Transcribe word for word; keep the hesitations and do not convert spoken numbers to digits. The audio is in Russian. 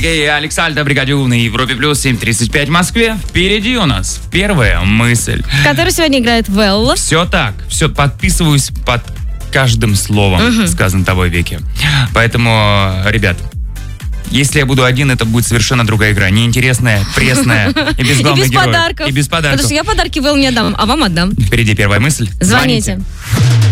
Сергей и Александр Бригадюк на Европе Плюс, семь тридцать пять в Москве. Впереди у нас первая мысль. Который сегодня играет Велла. Все так. Все, подписываюсь под каждым словом, угу. сказанным тобой, Вики. Поэтому, ребят, если я буду один, это будет совершенно другая игра. Неинтересная, пресная и без главных и без героев. Подарков. И без подарков. Потому что я подарки Вэл не отдам, а вам отдам. Впереди первая мысль. Звоните. Звоните.